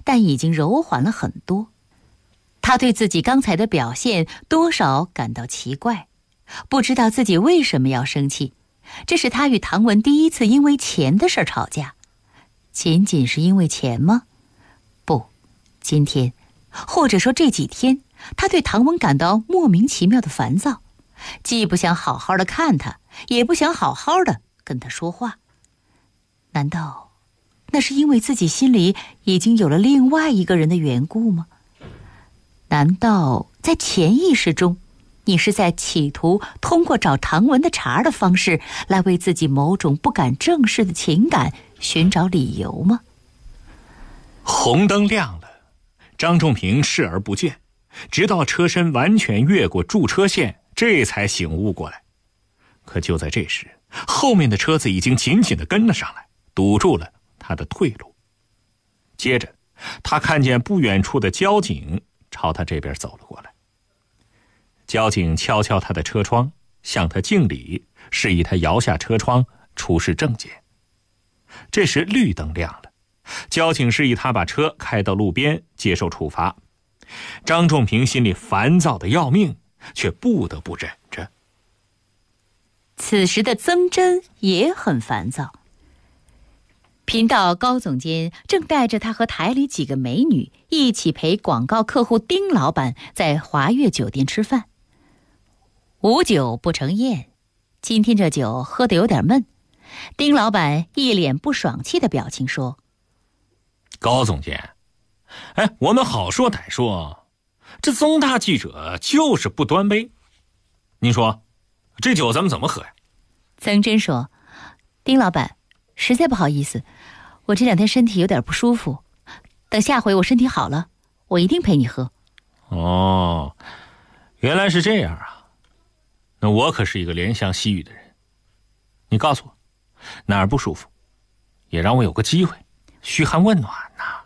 但已经柔缓了很多。他对自己刚才的表现多少感到奇怪，不知道自己为什么要生气。这是他与唐文第一次因为钱的事吵架。仅仅是因为钱吗？不，今天，或者说这几天，他对唐文感到莫名其妙的烦躁，既不想好好的看他，也不想好好的跟他说话。难道那是因为自己心里已经有了另外一个人的缘故吗？难道在潜意识中，你是在企图通过找唐文的茬的方式来为自己某种不敢正视的情感寻找理由吗？ 红灯亮了，张仲平视而不见，直到车身完全越过驻车线，这才醒悟过来。可就在这时，后面的车子已经紧紧地跟了上来，堵住了他的退路。接着，他看见不远处的交警朝他这边走了过来。交警敲敲他的车窗，向他敬礼，示意他摇下车窗出示证件。这时绿灯亮了，交警示意他把车开到路边接受处罚。张仲平心里烦躁得要命，却不得不忍着。 此时的曾真也很烦躁。频道高总监正带着他和台里几个美女一起陪广告客户丁老板在华悦酒店吃饭。无酒不成宴，今天这酒喝得有点闷。丁老板一脸不爽气的表情说： 高总监，我们好说歹说，这曾大记者就是不端杯，您说这酒咱们怎么喝呀？ 曾真说：丁老板，实在不好意思，我这2天身体有点不舒服，等下回我身体好了，我一定陪你喝。 哦，原来是这样啊，那我可是一个怜香惜玉的人，你告诉我哪儿不舒服，也让我有个机会嘘寒问暖呐。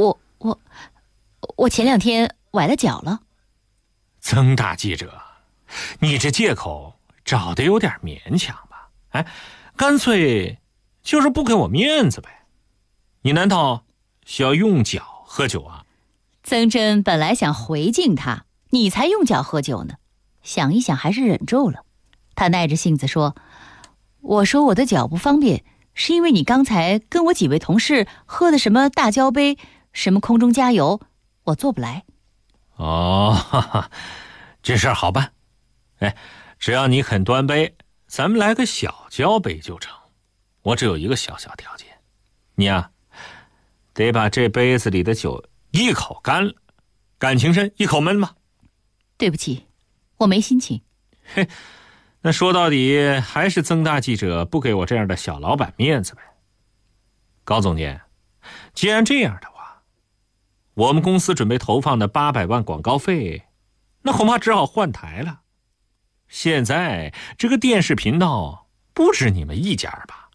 我前2天崴了脚了。 曾大记者，你这借口找得有点勉强吧？干脆就是不给我面子呗。你难道需要用脚喝酒啊？ 曾真本来想回敬他，你才用脚喝酒呢，想一想还是忍住了。他耐着性子说：我说我的脚不方便，是因为你刚才跟我几位同事喝的什么大交杯，什么空中加油，我做不来。 哦，这事儿好办。只要你肯端杯，咱们来个小交杯就成。我只有一个小小条件，你啊，得把这杯子里的酒一口干了，感情深一口闷嘛。 对不起，我没心情。 那说到底还是曾大记者不给我这样的小老板面子呗。高总监，既然这样的话，我们公司准备投放的800万广告费，那恐怕只好换台了。现在这个电视频道不止你们一家吧？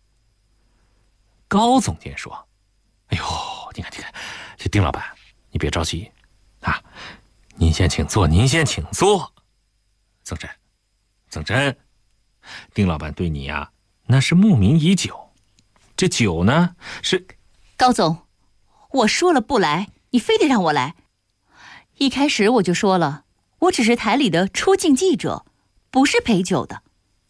高总监说：哎呦，你看这丁老板，你别着急啊，您先请坐，您先请坐。曾真，丁老板对你啊，那是慕名已久。这酒呢，是…… 高总，我说了不来，你非得让我来。一开始我就说了，我只是台里的出镜记者，不是陪酒的。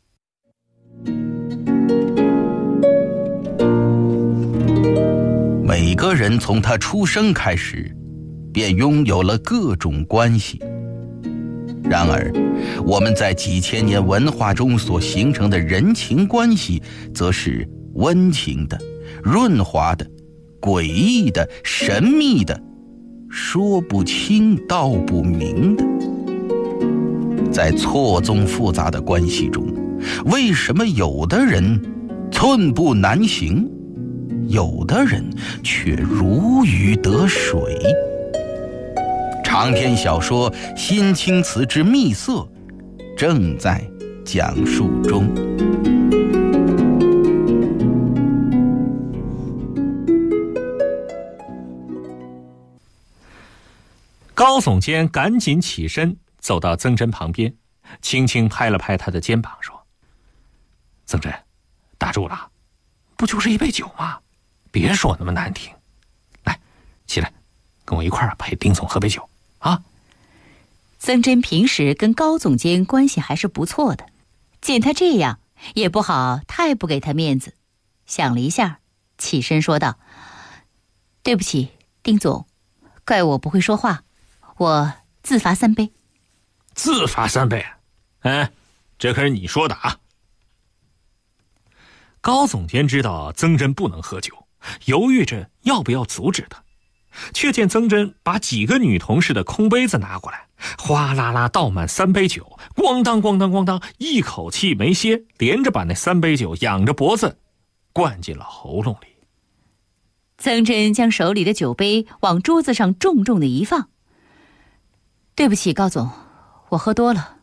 每个人从他出生开始，便拥有了各种关系。然而，我们在几千年文化中所形成的人情关系，则是温情的、润滑的、诡异的、神秘的，说不清道不明的。在错综复杂的关系中，为什么有的人寸步难行，有的人却如鱼得水？长篇小说《新青瓷之秘色》正在讲述中。 高总监赶紧起身，走到曾真旁边，轻轻拍了拍他的肩膀，说：曾真，打住了，不就是一杯酒吗？别说那么难听。来，起来， 我一块儿陪丁总喝杯酒啊。 曾真平时跟高总监关系还是不错的，见他这样也不好太不给他面子，想了一下，起身说道：对不起，丁总，怪我不会说话，我自罚3杯。 自罚3杯？哎，这可是你说的啊。高总监知道曾真不能喝酒，犹豫着要不要阻止他，却见曾真把几个女同事的空杯子拿过来，哗啦啦倒满3杯酒，咣当咣当咣当，一口气没歇，连着把那3杯酒仰着脖子灌进了喉咙里。 曾真将手里的酒杯往桌子上重重的一放：对不起，高总，我喝多了。